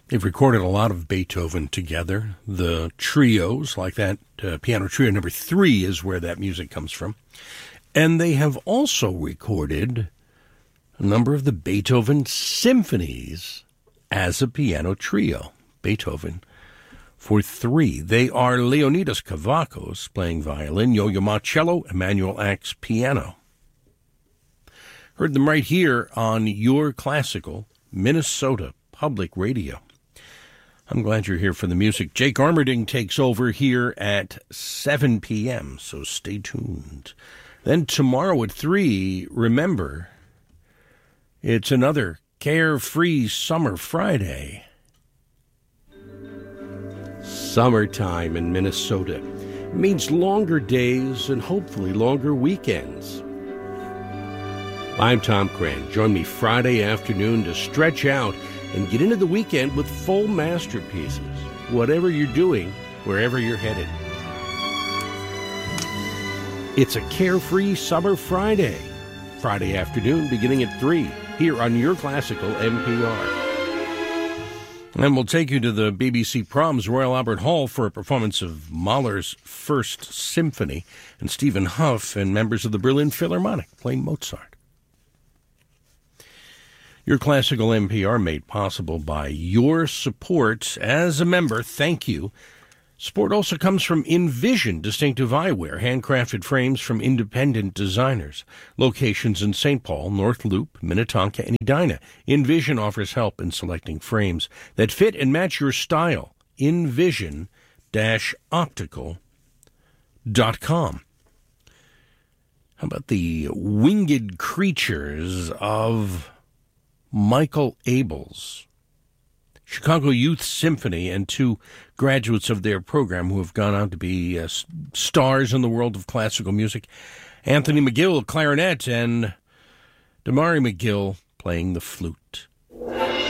They've recorded a lot of Beethoven together. The trios, like that piano trio number 3 is where that music comes from. And they have also recorded a number of the Beethoven symphonies as a piano trio. Beethoven for 3. They are Leonidas Kavakos playing violin, Yo-Yo Ma cello, Emanuel Axe piano. Heard them right here on Your Classical Minnesota Public Radio. I'm glad you're here for the music. Jake Armerding takes over here at 7 p.m., so stay tuned. Then tomorrow at 3, remember, it's another Carefree Summer Friday. Summertime in Minnesota means longer days and hopefully longer weekends. I'm Tom Cran. Join me Friday afternoon to stretch out and get into the weekend with full masterpieces. Whatever you're doing, wherever you're headed. It's a Carefree Summer Friday. Friday afternoon beginning at 3 here on Your Classical NPR. And we'll take you to the BBC Proms Royal Albert Hall for a performance of Mahler's First Symphony, and Stephen Huff and members of the Berlin Philharmonic playing Mozart. Your Classical NPR made possible by your support as a member. Thank you. Support also comes from Envision Distinctive Eyewear, handcrafted frames from independent designers. Locations in St. Paul, North Loop, Minnetonka, and Edina. Envision offers help in selecting frames that fit and match your style. Envision-optical.com. How about the Winged Creatures of Michael Abels? Chicago Youth Symphony and 2 graduates of their program who have gone on to be stars in the world of classical music. Anthony McGill, clarinet, and Damari McGill playing the flute.